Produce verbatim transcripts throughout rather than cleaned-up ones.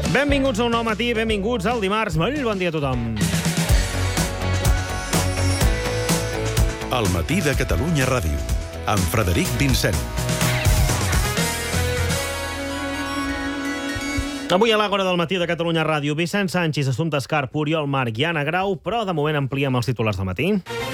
Benvinguts a un nou matí, benvinguts al dimarts. Molt bon dia a tothom. El matí de Catalunya Ràdio, amb Frederic Vincent. Avui a l'Àgora del matí de Catalunya Ràdio, Vicent Sanchis, Assumpta Escarp, Oriol Marc i Anna Grau, però de moment ampliem els titulars del matí.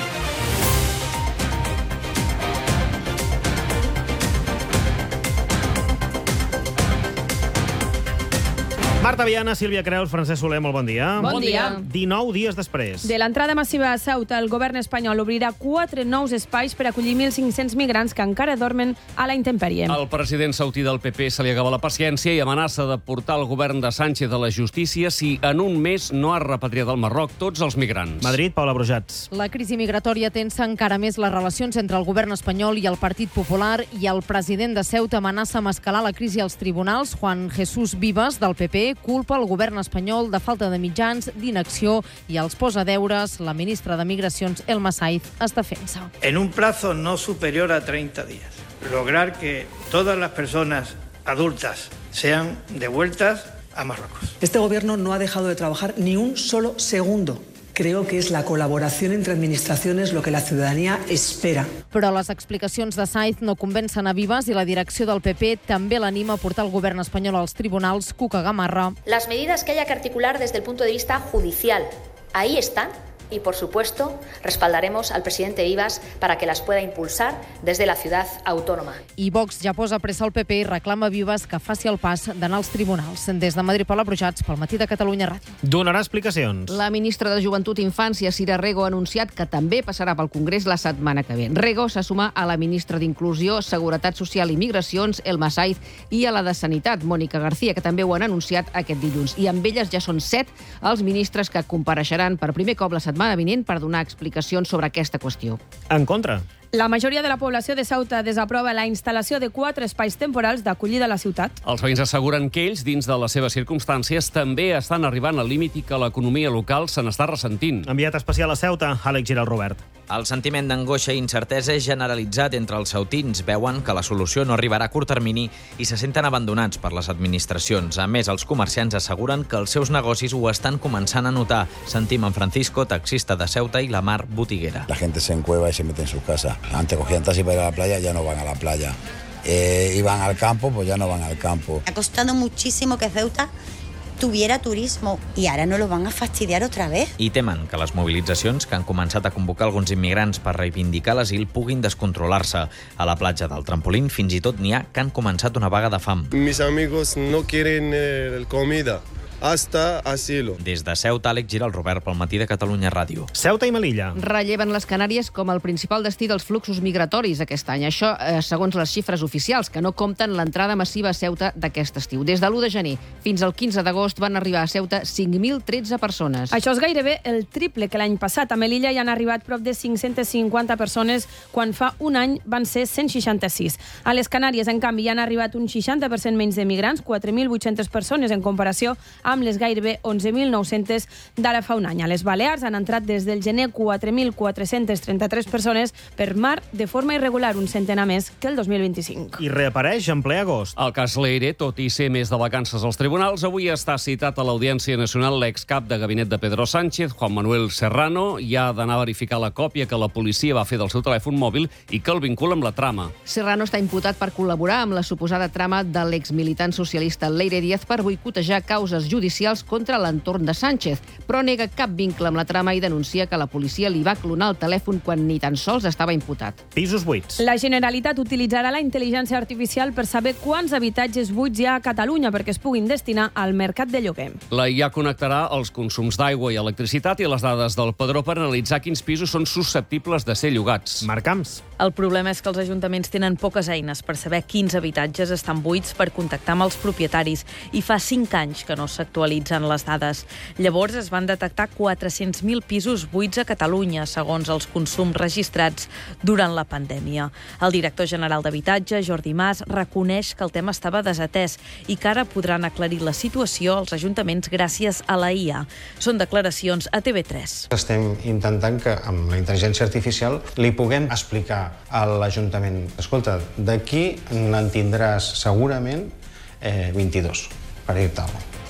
Marta Viana, Sílvia Creus, Francesc Soler, molt bon dia. Bon dia. dinou dies després. De l'entrada massiva a Ceuta, el govern espanyol obrirà quatre nous espais per acollir mil cinc-cents migrants que encara dormen a la intempèrie. El president saudí del P P se li acaba la paciència i amenaça de portar el govern de Sánchez a la justícia si en un mes no ha repatriat al Marroc tots els migrants. Madrid, Paula Brujats. La crisi migratòria tensa encara més les relacions entre el govern espanyol i el Partit Popular i el president de Ceuta amenaça amb escalar la crisi als tribunals. Juan Jesús Vivas, del P P, culpa el govern espanyol de falta de mitjans, d'inacció i els posa deures. La ministra de Migracions, Elma Saiz, es defensa. En un plazo no superior a treinta días, lograr que todas las personas adultas sean devueltas a Marruecos. Este gobierno no ha dejado de trabajar ni un solo segundo. Creo que es la colaboración entre administraciones lo que la ciudadanía espera. Però les explicacions de Saiz no convencen a Vivas i la direcció del P P també l'anima a portar el govern espanyol als tribunals. Cuca Gamarra. Las medidas que haya que articular desde el punto de vista judicial, ahí están. Y, por supuesto, respaldaremos al presidente Vivas para que las pueda impulsar desde la ciudad autónoma. I Vox ja posa pressa al P P i reclama a Vivas que faci el pas d'anar als tribunals. Des de Madrid, Paula Brujats, pel matí de Catalunya Ràdio. Donarà explicacions. La ministra de Joventut i Infància, Sira Rego, ha anunciat que també passarà pel Congrés la setmana que ve. Rego se suma a la ministra d'Inclusió, Seguretat Social i Migracions, Elma Saiz, i a la de Sanitat, Mònica García, que també ho han anunciat aquest dilluns. I amb elles ja són set els ministres que compareixeran per primer cop la setmana vinent per donar explicacions sobre aquesta qüestió. En contra. La majoria de la població de Ceuta desaprova la instal·lació de quatre espais temporals d'acollida a la ciutat. Els veïns asseguren que ells, dins de les seves circumstàncies, també estan arribant al límit i que l'economia local se n'està ressentint. Enviat especial a Ceuta, Àlex Giral Robert. El sentiment d'angoixa i incertesa és generalitzat entre els ceutins. Veuen que la solució no arribarà a curt termini i se senten abandonats per les administracions. A més, els comerciants asseguren que els seus negocis ho estan començant a notar. Sentim en Francisco, taxista de Ceuta, i la Mar, botiguera. La gente se encueva y se mete en su casa. Antes cogían taxi para ir a la playa, ya no van a la playa. Eh, iban al campo, pues ya no van al campo. Ha costado muchísimo que Ceuta tuviera turismo i ara no lo van a fastidiar otra vez. I temen que les mobilitzacions que han començat a convocar alguns immigrants per reivindicar l'asil puguin descontrolar-se. A la platja del Trampolín fins i tot n'hi ha que han començat una vaga de fam. Mis amigos no quieren eh, comida. Hasta asilo. Des de Ceuta, Àlex Giral Robert, pel matí de Catalunya Ràdio. Ceuta i Melilla. Relleven les Canàries com el principal destí dels fluxos migratoris aquest any. Això, eh, segons les xifres oficials, que no compten l'entrada massiva a Ceuta d'aquest estiu. Des de l'u de gener fins al quinze d'agost van arribar a Ceuta cinc mil tretze persones. Això és gairebé el triple que l'any passat. A Melilla hi han arribat prop de cinc-centes cinquanta persones, quan fa un any van ser cent seixanta-sis. A les Canàries, en canvi, hi han arribat un seixanta per cent menys de migrants, quatre mil vuit-centes persones en comparació amb les gairebé onze mil nou-centes d'ara fa un any. A les Balears han entrat des del gener quatre mil quatre-centes trenta-tres persones per mar de forma irregular, un centenar més que el dos mil vint-i-cinc. I reapareix en ple agost. El cas Leire, tot i ser més de vacances als tribunals, avui està citat a l'Audiència Nacional l'excap de gabinet de Pedro Sánchez, Juan Manuel Serrano, i ha d'anar a verificar la còpia que la policia va fer del seu telèfon mòbil i que el vincula amb la trama. Serrano està imputat per col·laborar amb la suposada trama de l'exmilitant socialista Leire Díaz per boicotejar causes judicials contra l'entorn de Sánchez, però nega cap vincle amb la trama i denuncia que la policia li va clonar el telèfon quan ni tan sols estava imputat. Pisos buits. La Generalitat utilitzarà la intel·ligència artificial per saber quants habitatges buits hi ha a Catalunya perquè es puguin destinar al mercat de lloguer. La I A connectarà els consums d'aigua i electricitat i les dades del padró per analitzar quins pisos són susceptibles de ser llogats. Marc Camps. El problema és que els ajuntaments tenen poques eines per saber quins habitatges estan buits per contactar amb els propietaris i fa cinc anys que no s'actualitzen les dades. Llavors es van detectar quatre-cents mil pisos buits a Catalunya, segons els consums registrats durant la pandèmia. El director general d'Habitatge, Jordi Mas, reconeix que el tema estava desatès i que ara podran aclarir la situació als ajuntaments gràcies a la I A. Són declaracions a T V tres. Estem intentant que amb la intel·ligència artificial li puguem explicar a l'Ajuntament: escolta, d'aquí n'en tindràs segurament eh, vint-i-dos, per dir-te alguna cosa.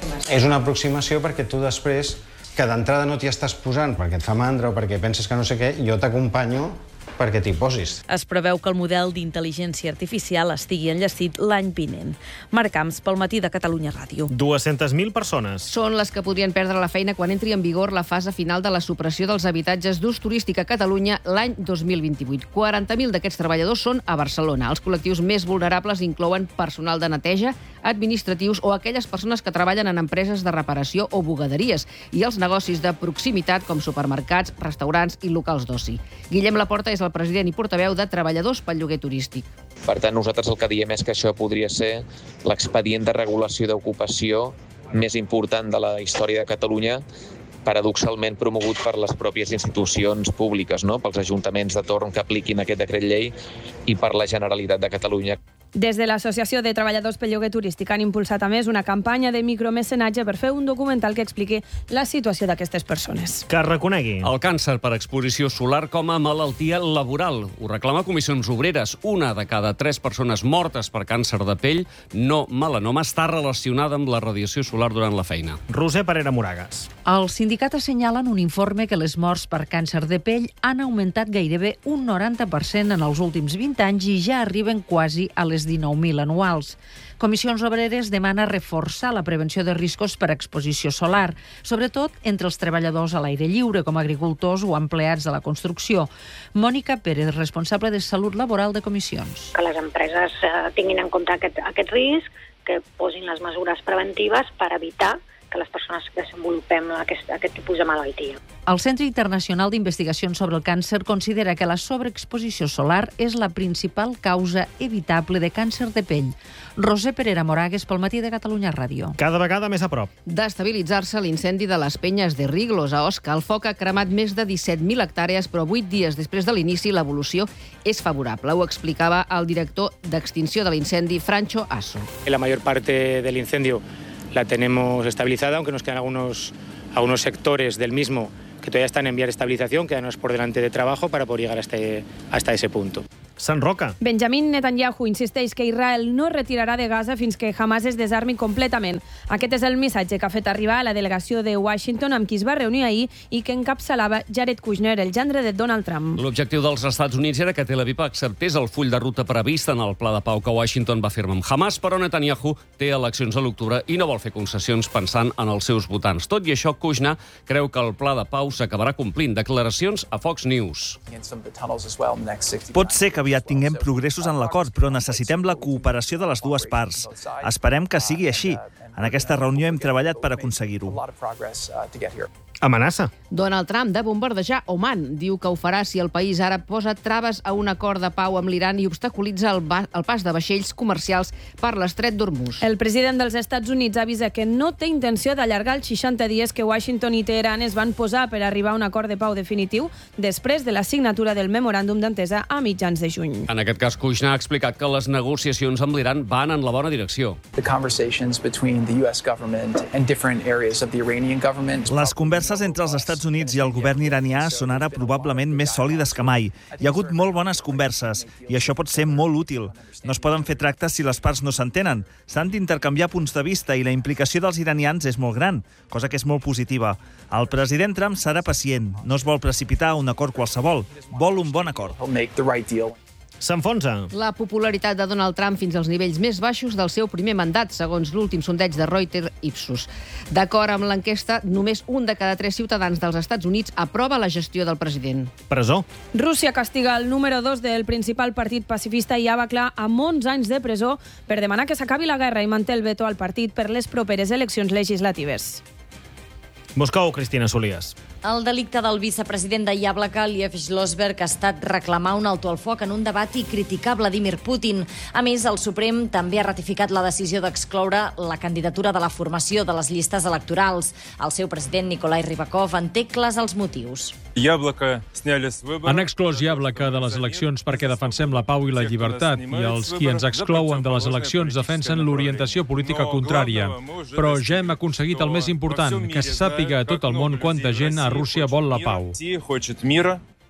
És una aproximació perquè tu després, que d'entrada no t'hi estàs posant perquè et fa mandra o perquè penses que no sé què, jo t'acompanyo perquè t'hi posis. Es preveu que el model d'intel·ligència artificial estigui enllestit l'any vinent. Marc Camps, pel Matí de Catalunya Ràdio. dues-centes mil persones. Són les que podrien perdre la feina quan entri en vigor la fase final de la supressió dels habitatges d'ús turístic a Catalunya l'any dos mil vint-i-vuit. quaranta mil d'aquests treballadors són a Barcelona. Els col·lectius més vulnerables inclouen personal de neteja, administratius o aquelles persones que treballen en empreses de reparació o bugaderies i els negocis de proximitat com supermercats, restaurants i locals d'oci. Guillem Laporta és el president i portaveu de Treballadors pel Lloguer Turístic. Per tant, nosaltres el que diem és que això podria ser l'expedient de regulació d'ocupació més important de la història de Catalunya, paradoxalment promogut per les pròpies institucions públiques, no? Pels ajuntaments de torn que apliquin aquest decret llei i per la Generalitat de Catalunya. Des de l'Associació de Treballadors pel Lloguer Turístic han impulsat a més una campanya de micromecenatge per fer un documental que expliqui la situació d'aquestes persones. Que es reconegui. El càncer per exposició solar com a malaltia laboral. Ho reclama Comissions Obreres. Una de cada tres persones mortes per càncer de pell, no melanoma, està relacionada amb la radiació solar durant la feina. Roser Parera Moragas. El sindicat assenyala en un informe que les morts per càncer de pell han augmentat gairebé un noranta per cent en els últims vint anys i ja arriben quasi a les dinou mil anuals. Comissions Obreres demana reforçar la prevenció de riscos per exposició solar, sobretot entre els treballadors a l'aire lliure, com agricultors o empleats de la construcció. Mònica Pérez, responsable de Salut Laboral de Comissions. Que les empreses eh, tinguin en compte aquest, aquest risc, que posin les mesures preventives per evitar que les persones que desenvolupem aquest, aquest tipus de malaltia. El Centre Internacional d'Investigacions sobre el Càncer considera que la sobreexposició solar és la principal causa evitable de càncer de pell. Roser Parera Moragas, pel Matí de Catalunya Ràdio. Cada vegada més a prop. D'estabilitzar-se l'incendi de les penyes de Riglos a Osca, el foc ha cremat més de disset mil hectàrees, però vuit dies després de l'inici l'evolució és favorable. Ho explicava el director d'extinció de l'incendi, Francho Asso. La mayor parte del incendio la tenemos estabilizada, aunque nos quedan algunos, algunos sectores del mismo que todavía están en vía de estabilización, quedanos por delante de trabajo para poder llegar hasta, hasta ese punto. Sant Roca. Benjamin Netanyahu insisteix que Israel no retirarà de Gaza fins que Hamas es desarmi completament. Aquest és el missatge que ha fet arribar a la delegació de Washington amb qui es va reunir ahir i que encapçalava Jared Kushner, el gendre de Donald Trump. L'objectiu dels Estats Units era que Tel Aviv acceptés el full de ruta previst en el pla de pau que Washington va firmar amb Hamas, però Netanyahu té eleccions a l'octubre i no vol fer concessions pensant en els seus votants. Tot i això, Kushner creu que el pla de pau s'acabarà complint. Declaracions a Fox News. Pot ser que aviat tinguem progressos en l'acord, però necessitem la cooperació de les dues parts. Esperem que sigui així. En aquesta reunió hem treballat per aconseguir-ho. Amenaça. Donald Trump de bombardejar Oman. Diu que ho farà si el país àrab posa traves a un acord de pau amb l'Iran i obstaculitza el, el pas de vaixells comercials per l'estret d'Hormuz. El president dels Estats Units avisa que no té intenció d'allargar els seixanta dies que Washington i Teheran es van posar per arribar a un acord de pau definitiu després de la signatura del memoràndum d'entesa a mitjans de juny. En aquest cas, Kushner ha explicat que les negociacions amb l'Iran van en la bona direcció. Les converses entre els Estats Units i el govern iranià són ara probablement més sòlides que mai. Hi ha hagut molt bones converses i això pot ser molt útil. No es poden fer tractes si les parts no s'entenen. S'han d'intercanviar punts de vista i la implicació dels iranians és molt gran, cosa que és molt positiva. El president Trump serà pacient, no es vol precipitar a un acord qualsevol, vol un bon acord. S'enfonsa. La popularitat de Donald Trump fins als nivells més baixos del seu primer mandat, segons l'últim sondeig de Reuters Ipsos. D'acord amb l'enquesta, només un de cada tres ciutadans dels Estats Units aprova la gestió del president. Presó. Rússia castiga el número dos del principal partit pacifista i ja va clar amb onze anys de presó per demanar que s'acabi la guerra i manté el veto al partit per les properes eleccions legislatives. Moscou, Cristina Solies. El delicte del vicepresident de Yablaka, Liev Schlossberg, ha estat reclamar un alto al foc en un debat i criticar Vladimir Putin. A més, el Suprem també ha ratificat la decisió d'excloure la candidatura de la formació de les llistes electorals. El seu president, Nikolai Rybakov, en té clars els motius. Han exclòs Yablaka de les eleccions perquè defensem la pau i la llibertat, i els qui ens exclouen de les eleccions defensen l'orientació política contrària. Però ja hem aconseguit el més important, que se sàpiga a tot el món quanta gent a Rússia vol la pau.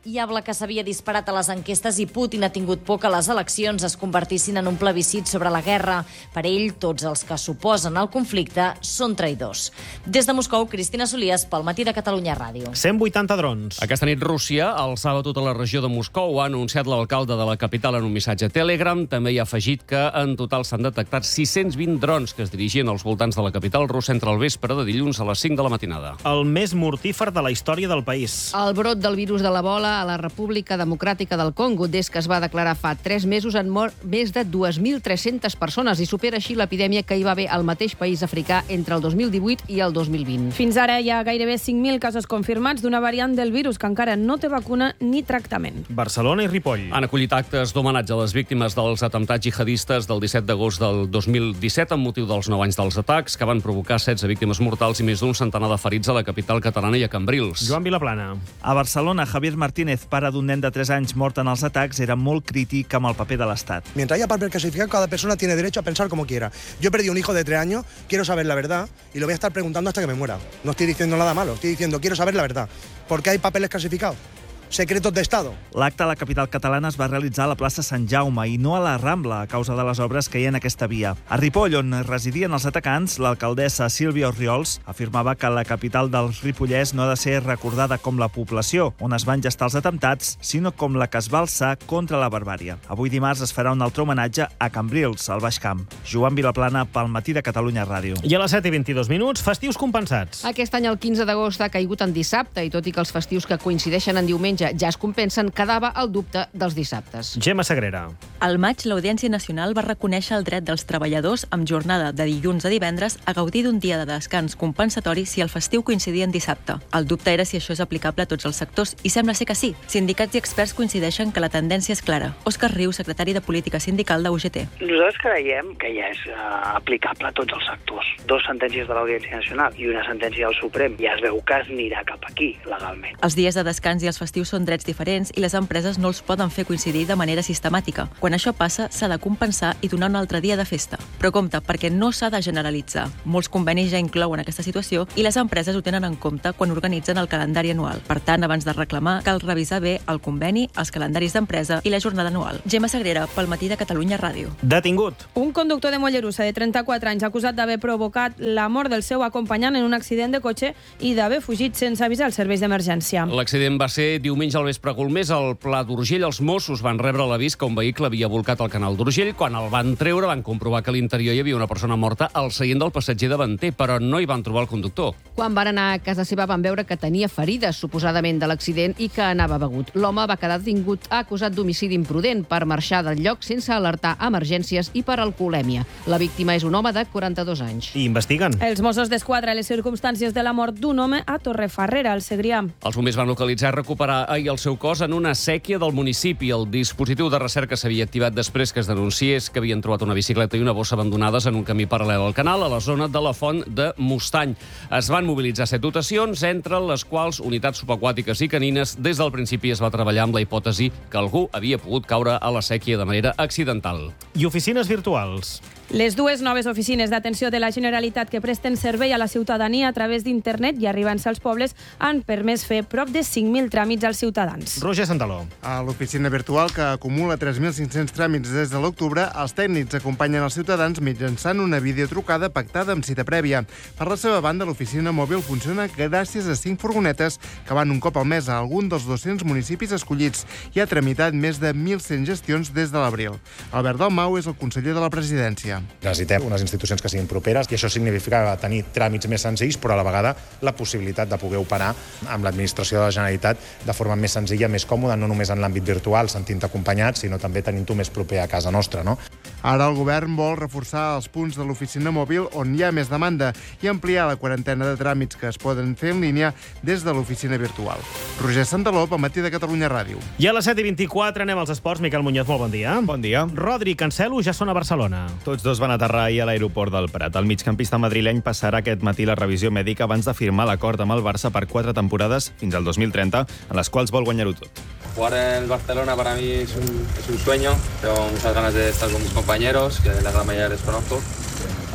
Iable que s'havia disparat a les enquestes i Putin ha tingut por que les eleccions es convertissin en un plebiscit sobre la guerra. Per ell, tots els que s'oposen al conflicte són traïdors. Des de Moscou, Cristina Solies, pel Matí de Catalunya Ràdio. cent vuitanta drons. Aquesta nit Rússia alçava tota la regió de Moscou. Ha anunciat l'alcalde de la capital en un missatge a Telegram. També hi ha afegit que en total s'han detectat sis-cents vint drons que es dirigien als voltants de la capital russa entre el vespre de dilluns a les cinc de la matinada. El més mortífer de la història del país. El brot del virus de l'Ebola a la República Democràtica del Congo. Des que es va declarar fa tres mesos han mort més de dues mil tres-centes persones i supera així l'epidèmia que hi va haver al mateix país africà entre el dos mil divuit i el dos mil vint. Fins ara hi ha gairebé cinc mil casos confirmats d'una variant del virus que encara no té vacuna ni tractament. Barcelona i Ripoll. Han acollit actes d'homenatge a les víctimes dels atemptats jihadistes del disset d'agost del dos mil disset amb motiu dels nou anys dels atacs que van provocar setze víctimes mortals i més d'un centenar de ferits a la capital catalana i a Cambrils. Joan Vilaplana. A Barcelona, Javier Martínez, pare d'un nen de tres anys mort en els atacs, era molt crític amb el paper de l'Estat. Mientras haya papel clasificado, cada persona tiene derecho a pensar como quiera. Yo he perdido un hijo de tres años, quiero saber la verdad y lo voy a estar preguntando hasta que me muera. No estoy diciendo nada malo, estoy diciendo quiero saber la verdad. ¿Por qué hay papeles clasificados? Secretos d'Estado. L'acte a la capital catalana es va realitzar a la plaça Sant Jaume i no a la Rambla, a causa de les obres que hi ha en aquesta via. A Ripoll, on residien els atacants, l'alcaldessa Sílvia Orriols afirmava que la capital del Ripollès no ha de ser recordada com la població on es van gestar els atemptats, sinó com la que es va alçar contra la barbària. Avui dimarts es farà un altre homenatge a Cambrils, al Baix Camp. Joan Vilaplana, pel Matí de Catalunya Ràdio. I a les set i vint-i-dos minuts, festius compensats. Aquest any el quinze d'agost ha caigut en dissabte i tot i que els festius que coincideixen en diumenge ja es compensen, quedava el dubte dels dissabtes. Gemma Sagrera. Al maig, l'Audiència Nacional va reconèixer el dret dels treballadors amb jornada de dilluns a divendres a gaudir d'un dia de descans compensatori si el festiu coincidia en dissabte. El dubte era si això és aplicable a tots els sectors i sembla ser que sí. Sindicats i experts coincideixen que la tendència és clara. Òscar Riu, secretari de Política Sindical de U G T. Nosaltres creiem que ja és uh, aplicable a tots els sectors. Dos sentències de l'Audiència Nacional i una sentència del Suprem. Ja es veu que es anirà cap aquí, legalment. Els dies de descans i els festius són drets diferents i les empreses no els poden fer coincidir de manera sistemàtica. Quan això passa, s'ha de compensar i donar un altre dia de festa. Però compte, perquè no s'ha de generalitzar. Molts convenis ja inclouen aquesta situació i les empreses ho tenen en compte quan organitzen el calendari anual. Per tant, abans de reclamar, cal revisar bé el conveni, els calendaris d'empresa i la jornada anual. Gemma Sagrera, pel Matí de Catalunya Ràdio. Detingut. Un conductor de Mollerussa de trenta-quatre anys acusat d'haver provocat la mort del seu acompanyant en un accident de cotxe i d'haver fugit sense avisar els serveis d'emergència. L'accident va ser diumenge al vespre a Golmés, al Pla d'Urgell. Els Mossos van rebre l'avís que un vehicle havia volcat al canal d'Urgell. Quan el van treure, van comprovar que a l'interior hi havia una persona morta al seient del passatger davanter, però no hi van trobar el conductor. Quan van anar a casa seva van veure que tenia ferides, suposadament, de l'accident i que anava begut. L'home va quedar detingut acusat d'homicidi imprudent per marxar del lloc sense alertar emergències i per alcoholèmia. La víctima és un home de quaranta-dos anys. I investiguen. Els Mossos d'Esquadra les circumstàncies de la mort d'un home a Torrefarrera, al Segrià. Els bombers van localitzar i recuperar ahir el seu cos en una sèquia del municipi. El dispositiu de recerca s'havia activat després que es denunciés que havien trobat una bicicleta i una bossa abandonades en un camí paral·lel al canal, a la zona de la Font de Mustany. Es van mobilitzar set dotacions, entre les quals unitats subaquàtiques i canines. Des del principi es va treballar amb la hipòtesi que algú havia pogut caure a la sèquia de manera accidental. I oficines virtuals. Les dues noves oficines d'atenció de la Generalitat que presten servei a la ciutadania a través d'internet i arribant-se als pobles han permès fer prop de cinc mil tràmits als ciutadans. Roger Santaló. A l'oficina virtual, que acumula tres mil cinc-cents tràmits des de l'octubre, els tècnics acompanyen els ciutadans mitjançant una videotrucada pactada amb cita prèvia. Per la seva banda, l'oficina mòbil funciona gràcies a cinc furgonetes que van un cop al mes a algun dels dos-cents municipis escollits i ha tramitat més de mil cent gestions des de l'abril. Albert Dalmau és el conseller de la presidència. Necessitem unes institucions que siguin properes i això significa tenir tràmits més senzills, però a la vegada la possibilitat de poder operar amb l'administració de la Generalitat de forma més senzilla, més còmoda, no només en l'àmbit virtual, sentint acompanyat, sinó també tenint-ho més proper a casa nostra, no? Ara el govern vol reforçar els punts de l'oficina mòbil on hi ha més demanda i ampliar la quarantena de tràmits que es poden fer en línia des de l'oficina virtual. Roger Santaló, al Matí de Catalunya Ràdio. I a les set i vint-i-quatre anem als esports. Miquel Muñoz, molt bon dia. Bon dia. Rodri i Cancelo ja són a Barcelona. Tots dos van aterrar ahir a l'aeroport del Prat. El migcampista madrileny passarà aquest matí la revisió mèdica abans de firmar l'acord amb el Barça per quatre temporades fins al dos mil trenta, en les quals vol guanyar-ho tot. Jugar en el Barcelona para mí es un, es un sueño. Tengo muchas ganas de estar con mis compañeros, que la gran mayoría les conozco.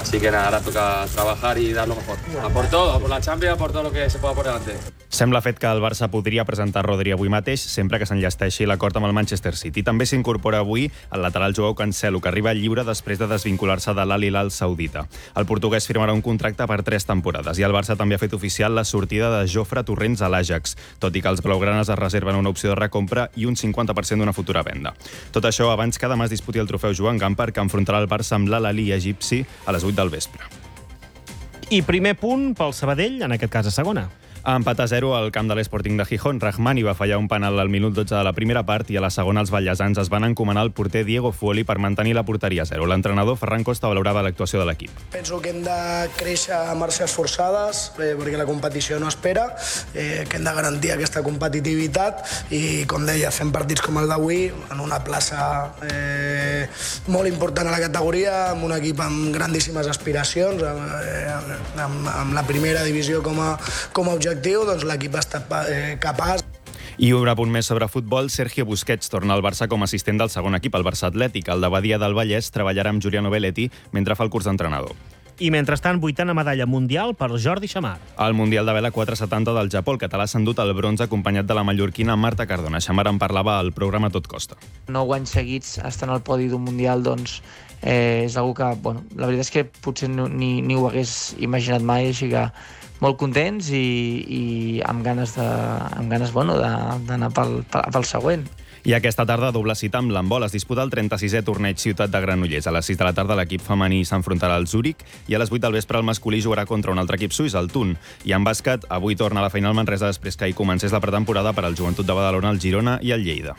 Así que nada, ahora toca trabajar y dar lo mejor. A por todo, a por la Champions, a por todo lo que se pueda por delante. Sembla fet que el Barça podria presentar Rodri avui mateix, sempre que s'enllesteixi l'acord amb el Manchester City. També s'incorpora avui el lateral Joao Cancelo, que arriba lliure després de desvincular-se de l'Al Hilal saudita. El portuguès firmarà un contracte per tres temporades i el Barça també ha fet oficial la sortida de Jofre Torrents a l'Ajax, tot i que els blaugranes es reserven una opció de recompra i un cinquanta per cent d'una futura venda. Tot això abans que demà es disputi el trofeu Joan Gamper, que enfrontarà el Barça amb l'Al-Ahly egipci a les vuit del vespre. I primer punt pel Sabadell, en aquest cas a segona. A empat a zero al camp de l'Sporting de Gijón, Rahmani va fallar un penal al minut dotze de la primera part i a la segona els ballesans es van encomanar al porter Diego Fuoli per mantenir la porteria a zero. L'entrenador Ferran Costa valorava l'actuació de l'equip. Penso que hem de créixer a marxes forçades eh, perquè la competició no espera, eh, que hem de garantir aquesta competitivitat i, com deia, fem partits com el d'avui en una plaça eh, molt important a la categoria, amb un equip amb grandíssimes aspiracions, eh, amb, amb la primera divisió com a, com a objectiu. Doncs l'equip ha estat eh, capaç. I un apunt més sobre futbol, Sergio Busquets torna al Barça com a assistent del segon equip, el Barça Atlètic. El de Badia del Vallès treballarà amb Giuliano Belletti mentre fa el curs d'entrenador. I mentrestant, vuitena medalla mundial per Jordi Xamar. Al Mundial de Vela quatre setanta del Japó, el català s'ha endut el bronze acompanyat de la mallorquina Marta Cardona. Xamar en parlava al programa Tot Costa. Nou anys seguits estar en el podi d'un Mundial, doncs, eh, és una que, bueno, la veritat és que potser no, ni, ni ho hagués imaginat mai, així que molt contents i, i amb ganes, de, amb ganes bueno, d'anar pel, pel següent. I aquesta tarda, doble cita amb l'handbol. Es disputa el trenta-sisè torneig Ciutat de Granollers. A les sis de la tarda l'equip femení s'enfrontarà al Zúrich i a les vuit del vespre el masculí jugarà contra un altre equip suís, el Thun. I en bàsquet, avui torna a la final Manresa després que hi comencés la pretemporada per al Joventut de Badalona, el Girona i el Lleida.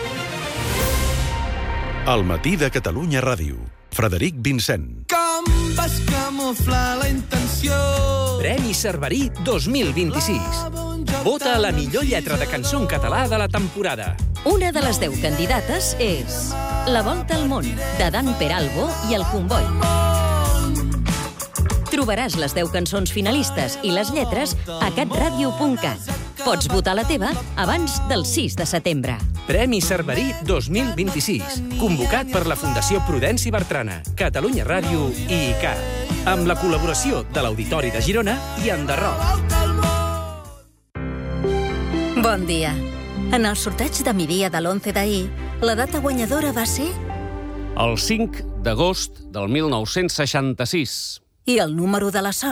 El matí de Catalunya Ràdio. Frederic Vincent. Com vas camuflar la intenció? Premi Cerverí dos mil vint-i-sis. Vota la millor lletra de cançó en català de la temporada. Una de les deu candidates és La volta al món, de Dan Peralbo i el Comboi. Trobaràs les deu cançons finalistes i les lletres a catradio punt cat. Pots votar la teva abans del sis de setembre. Premi Cerverí dos mil vint-i-sis, convocat per la Fundació Prudenci Bertrana, Catalunya Ràdio i I C A, amb la col·laboració de l'Auditori de Girona i Enderroc. Bon dia. En el sorteig de migdia de l'onze d'ahir, la data guanyadora va ser... El cinc d'agost del mil nou-cents seixanta-sis. I el número de la sort